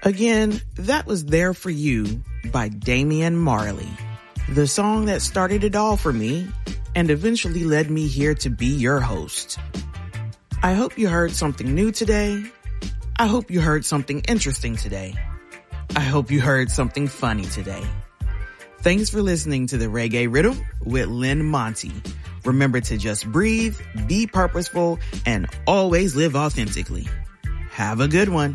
Again, that was There For You by Damian Marley, the song that started it all for me and eventually led me here to be your host. I hope you heard something new today. I hope you heard something interesting today. I hope you heard something funny today. Thanks for listening to the Reggae Rhythm with Lynn Monty. Remember to just breathe, be purposeful, and always live authentically. Have a good one.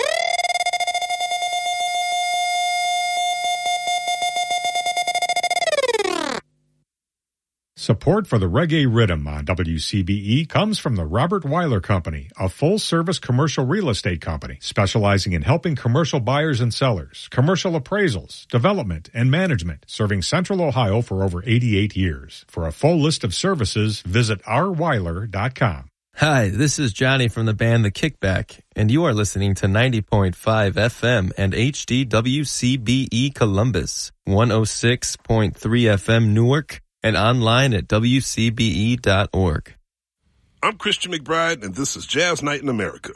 Support for the Reggae Rhythm on WCBE comes from the Robert Weiler Company, a full-service commercial real estate company specializing in helping commercial buyers and sellers, commercial appraisals, development, and management, serving Central Ohio for over 88 years. For a full list of services, visit rweiler.com. Hi, this is Johnny from the band The Kickback, and you are listening to 90.5 FM and HDWCBE Columbus, 106.3 FM Newark, and online at WCBE.org. I'm Christian McBride, and this is Jazz Night in America.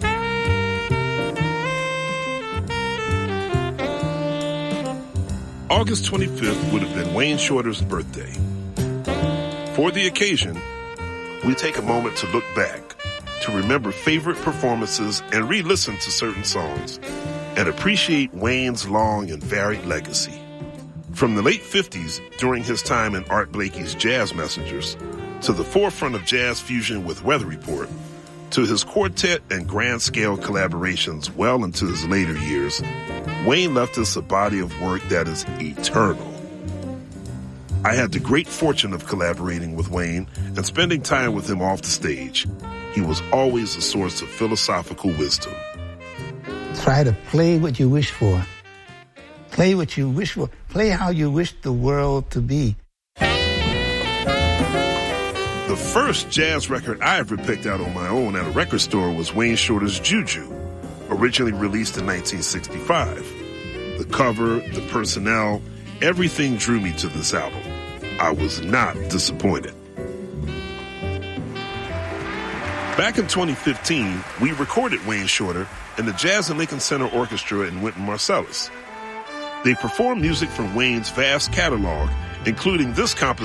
August 25th would have been Wayne Shorter's birthday. For the occasion, we take a moment to look back, to remember favorite performances and re-listen to certain songs, and appreciate Wayne's long and varied legacy. From the late 50s, during his time in Art Blakey's Jazz Messengers, to the forefront of jazz fusion with Weather Report, to his quartet and grand-scale collaborations well into his later years, Wayne left us a body of work that is eternal. I had the great fortune of collaborating with Wayne and spending time with him off the stage. He was always a source of philosophical wisdom. Try to play what you wish for. Play what you wish for. Play how you wish the world to be. The first jazz record I ever picked out on my own at a record store was Wayne Shorter's Juju, originally released in 1965. The cover, the personnel, everything drew me to this album. I was not disappointed. Back in 2015, we recorded Wayne Shorter and the Jazz and Lincoln Center Orchestra in Wynton Marsalis. They performed music from Wayne's vast catalog, including this composition